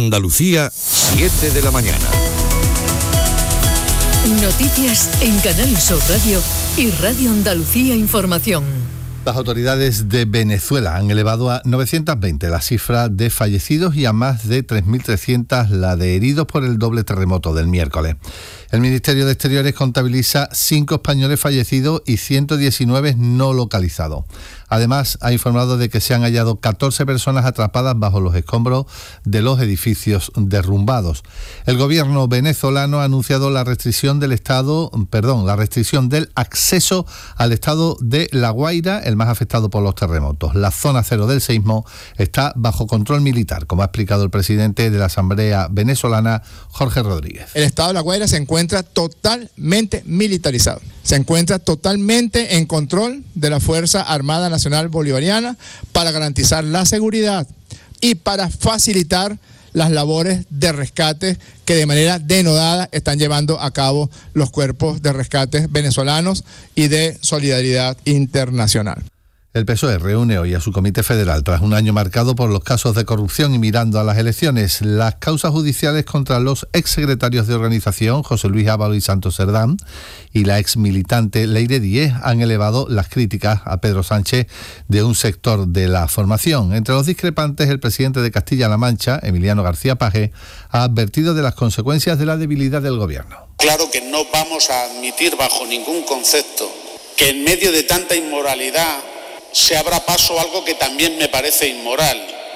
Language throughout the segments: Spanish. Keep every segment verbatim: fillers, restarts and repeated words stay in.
Andalucía, siete de la mañana. Noticias en Canal Sur Radio y Radio Andalucía Información. Las autoridades de Venezuela han elevado a novecientos veinte la cifra de fallecidos y a más de tres mil trescientos la de heridos por el doble terremoto del miércoles. El Ministerio de Exteriores contabiliza cinco españoles fallecidos y ciento diecinueve no localizados. Además, ha informado de que se han hallado catorce personas atrapadas bajo los escombros de los edificios derrumbados. El gobierno venezolano ha anunciado la restricción del estado, perdón, la restricción del acceso al estado de La Guaira, el más afectado por los terremotos. La zona cero del seísmo está bajo control militar, como ha explicado el presidente de la Asamblea venezolana, Jorge Rodríguez. El estado de La Guaira se encuentra totalmente militarizado. Se encuentra totalmente en control de la Fuerza Armada Nacional Bolivariana para garantizar la seguridad y para facilitar las labores de rescate que de manera denodada están llevando a cabo los cuerpos de rescate venezolanos y de solidaridad internacional. El P S O E reúne hoy a su comité federal tras un año marcado por los casos de corrupción y mirando a las elecciones. Las causas judiciales contra los exsecretarios de organización, José Luis Ábalos y Santos Cerdán, y la exmilitante Leire Díez han elevado las críticas a Pedro Sánchez de un sector de la formación. Entre los discrepantes, el presidente de Castilla-La Mancha, Emiliano García Paje, ha advertido de las consecuencias de la debilidad del gobierno. Claro que no vamos a admitir bajo ningún concepto que en medio de tanta inmoralidad se abra paso a algo que también me parece inmoral,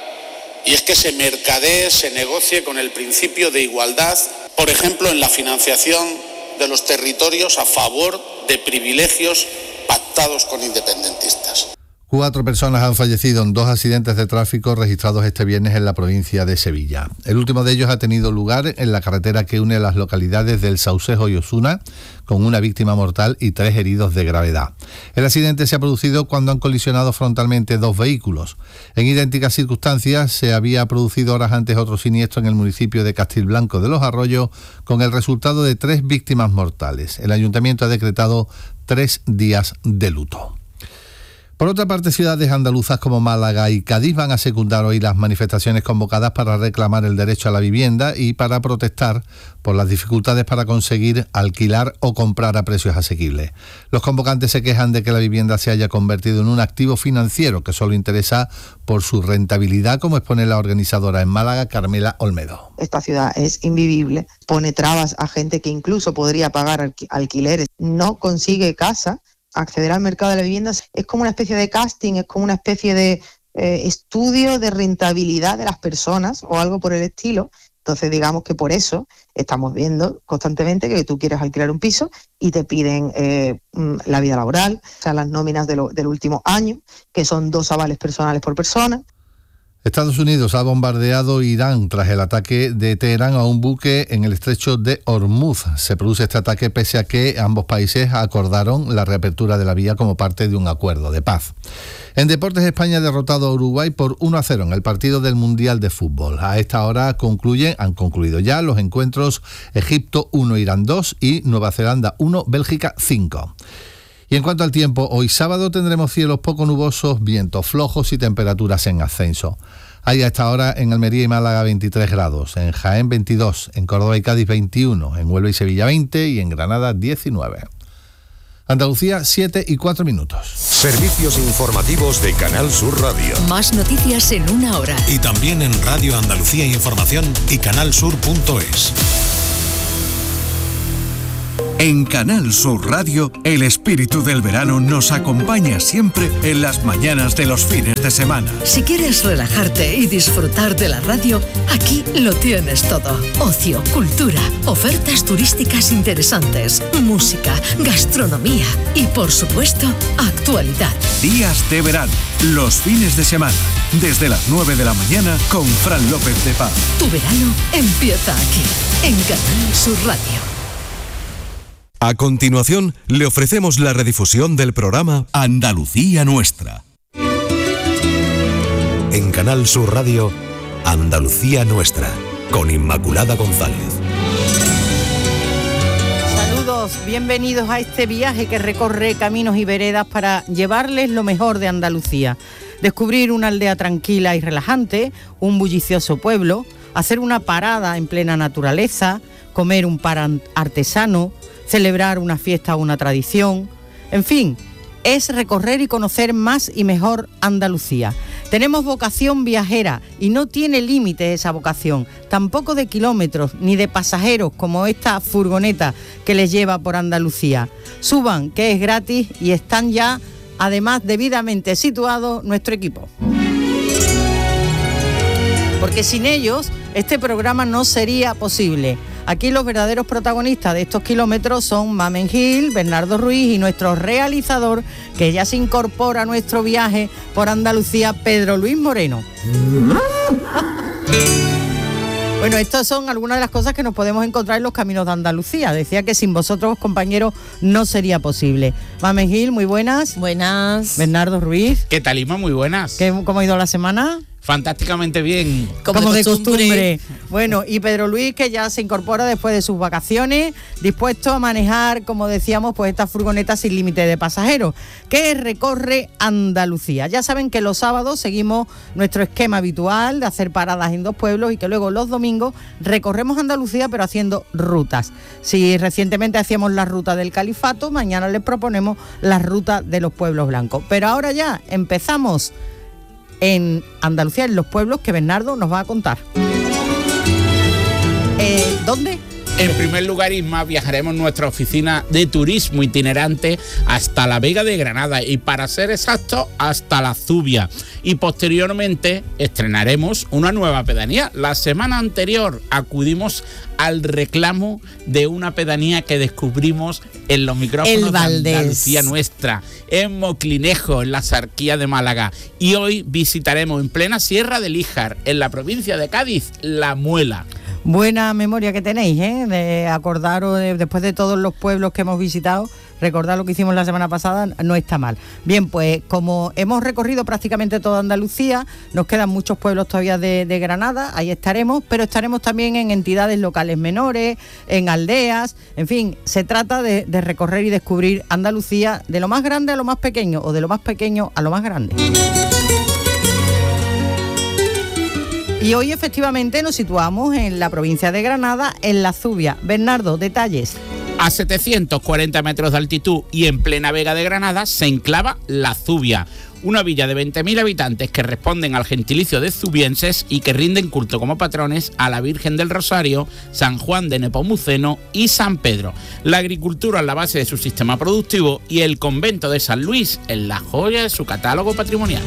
y es que se mercadee, se negocie con el principio de igualdad, por ejemplo, en la financiación de los territorios a favor de privilegios pactados con independentistas. Cuatro personas han fallecido en dos accidentes de tráfico registrados este viernes en la provincia de Sevilla. El último de ellos ha tenido lugar en la carretera que une las localidades del Saucejo y Osuna, con una víctima mortal y tres heridos de gravedad. El accidente se ha producido cuando han colisionado frontalmente dos vehículos. En idénticas circunstancias se había producido horas antes otro siniestro en el municipio de Castilblanco de los Arroyos, con el resultado de tres víctimas mortales. El ayuntamiento ha decretado tres días de luto. Por otra parte, ciudades andaluzas como Málaga y Cádiz van a secundar hoy las manifestaciones convocadas para reclamar el derecho a la vivienda y para protestar por las dificultades para conseguir alquilar o comprar a precios asequibles. Los convocantes se quejan de que la vivienda se haya convertido en un activo financiero que solo interesa por su rentabilidad, como expone la organizadora en Málaga, Carmela Olmedo. Esta ciudad es invivible, pone trabas a gente que incluso podría pagar alqu- alquileres, no consigue casa. Acceder al mercado de la vivienda es como una especie de casting, es como una especie de eh, estudio de rentabilidad de las personas o algo por el estilo. Entonces, digamos que por eso estamos viendo constantemente que tú quieres alquilar un piso y te piden eh, la vida laboral, o sea, las nóminas de lo, del último año, que son dos avales personales por persona. Estados Unidos ha bombardeado Irán tras el ataque de Teherán a un buque en el estrecho de Hormuz. Se produce este ataque pese a que ambos países acordaron la reapertura de la vía como parte de un acuerdo de paz. En deportes, España ha derrotado a Uruguay por uno a cero en el partido del Mundial de Fútbol. A esta hora concluyen, han concluido ya los encuentros Egipto uno, Irán dos y Nueva Zelanda uno, Bélgica cinco. Y en cuanto al tiempo, hoy sábado tendremos cielos poco nubosos, vientos flojos y temperaturas en ascenso. Hay a esta hora en Almería y Málaga veintitrés grados, en Jaén veintidós, en Córdoba y Cádiz veintiuno, en Huelva y Sevilla veinte y en Granada diecinueve. Andalucía, siete y cuatro minutos. Servicios informativos de Canal Sur Radio. Más noticias en una hora. Y también en Radio Andalucía Información y canalsur punto es. En Canal Sur Radio, el espíritu del verano nos acompaña siempre en las mañanas de los fines de semana. Si quieres relajarte y disfrutar de la radio, aquí lo tienes todo. Ocio, cultura, ofertas turísticas interesantes, música, gastronomía y, por supuesto, actualidad. Días de verano, los fines de semana, desde las nueve de la mañana con Fran López de Paz. Tu verano empieza aquí, en Canal Sur Radio. A continuación, le ofrecemos la redifusión del programa Andalucía Nuestra. En Canal Sur Radio, Andalucía Nuestra, con Inmaculada González. Saludos, bienvenidos a este viaje que recorre caminos y veredas para llevarles lo mejor de Andalucía. Descubrir una aldea tranquila y relajante, un bullicioso pueblo, hacer una parada en plena naturaleza, comer un pan artesano, celebrar una fiesta o una tradición, en fin, es recorrer y conocer más y mejor Andalucía. Tenemos vocación viajera y no tiene límite esa vocación, tampoco de kilómetros ni de pasajeros como esta furgoneta que les lleva por Andalucía. Suban, que es gratis, y están ya, además, debidamente situados nuestro equipo. Porque sin ellos este programa no sería posible. Aquí los verdaderos protagonistas de estos kilómetros son Mamen Gil, Bernardo Ruiz y nuestro realizador, que ya se incorpora a nuestro viaje por Andalucía, Pedro Luis Moreno. Bueno, estas son algunas de las cosas que nos podemos encontrar en los caminos de Andalucía. Decía que sin vosotros, compañeros, no sería posible. Mamen Gil, muy buenas. Buenas. Bernardo Ruiz. ¿Qué tal, Ima? Muy buenas. ¿Qué, ¿Cómo ha ido la semana? Fantásticamente bien. Como, Como de costumbre. costumbre. Bueno, y Pedro Luis, que ya se incorpora después de sus vacaciones, dispuesto a manejar, como decíamos, pues esta furgoneta sin límite de pasajeros, que recorre Andalucía. Ya saben que los sábados seguimos nuestro esquema habitual de hacer paradas en dos pueblos y que luego los domingos recorremos Andalucía, pero haciendo rutas. Si recientemente hacíamos la ruta del Califato, mañana les proponemos la ruta de los pueblos blancos. Pero ahora ya empezamos en Andalucía, en los pueblos que Bernardo nos va a contar. Eh, ¿Dónde? En primer lugar, Isma, viajaremos en nuestra oficina de turismo itinerante hasta la Vega de Granada y, para ser exactos, hasta la Zubia. Y posteriormente estrenaremos una nueva pedanía. La semana anterior acudimos al reclamo de una pedanía que descubrimos en los micrófonos de Andalucía Nuestra, en Moclinejo, en la Sarquía de Málaga. Y hoy visitaremos en plena Sierra del Híjar, en la provincia de Cádiz, La Muela. Buena memoria que tenéis, ¿eh? De acordaros de, después de todos los pueblos que hemos visitado, recordar lo que hicimos la semana pasada no está mal. Bien, pues como hemos recorrido prácticamente toda Andalucía, nos quedan muchos pueblos todavía de, de Granada, ahí estaremos, pero estaremos también en entidades locales menores, en aldeas, en fin, se trata de, de recorrer y descubrir Andalucía de lo más grande a lo más pequeño, o de lo más pequeño a lo más grande. Y hoy efectivamente nos situamos en la provincia de Granada, en la Zubia. Bernardo, detalles. A setecientos cuarenta metros de altitud y en plena Vega de Granada se enclava La Zubia, una villa de veinte mil habitantes que responden al gentilicio de zubienses y que rinden culto como patrones a la Virgen del Rosario, San Juan de Nepomuceno y San Pedro. La agricultura es la base de su sistema productivo y el convento de San Luis es la joya de su catálogo patrimonial.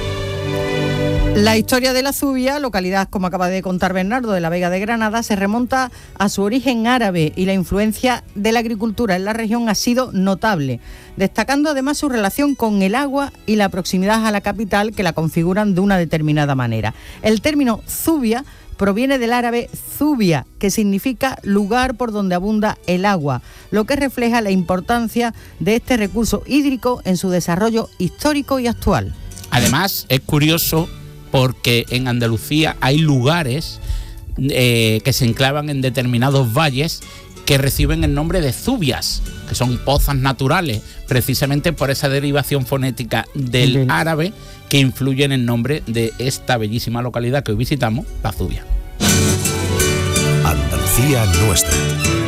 La historia de la Zubia, localidad, como acaba de contar Bernardo, de la Vega de Granada, se remonta a su origen árabe y la influencia de la agricultura en la región ha sido notable, destacando además su relación con el agua y la proximidad a la capital que la configuran de una determinada manera. El término Zubia proviene del árabe zubia, que significa lugar por donde abunda el agua, lo que refleja la importancia de este recurso hídrico en su desarrollo histórico y actual. Además, es curioso porque en Andalucía hay lugares eh, que se enclavan en determinados valles que reciben el nombre de zubias, que son pozas naturales, precisamente por esa derivación fonética del Bien. árabe que influye en el nombre de esta bellísima localidad que hoy visitamos, La Zubia. Andalucía Nuestra.